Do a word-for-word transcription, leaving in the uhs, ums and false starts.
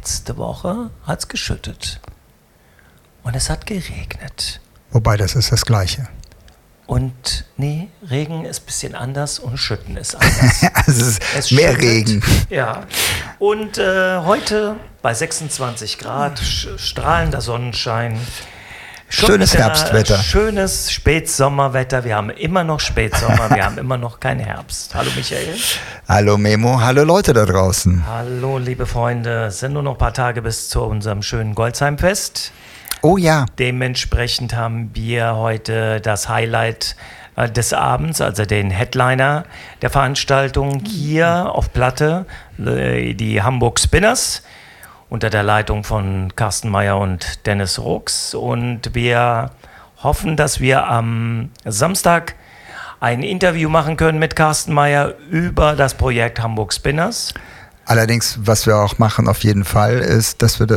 letzte Woche hat es geschüttet. Und es hat geregnet. Wobei, das ist das Gleiche. Und nee, Regen ist ein bisschen anders und Schütten ist anders. Also es ist Es mehr schüttet. Regen. Ja. Und äh, heute bei sechsundzwanzig Grad, sch- strahlender Sonnenschein. Schon Schönes wieder Herbstwetter. Schönes Spätsommerwetter. Wir haben immer noch Spätsommer, wir haben immer noch keinen Herbst. Hallo Michael. Hallo Memo, hallo Leute da draußen. Hallo liebe Freunde. Es sind nur noch ein paar Tage bis zu unserem schönen Goldsheimfest. Oh ja, Dementsprechend haben wir heute das Highlight äh, des Abends, also den Headliner der Veranstaltung hier auf Platte, äh, die Hamburg Spinners unter der Leitung von Carsten Meyer und Dennis Rux. Und wir hoffen, dass wir am Samstag ein Interview machen können mit Carsten Meyer über das Projekt Hamburg Spinners. allerdings, was wir auch machen auf jeden Fall, ist, dass wir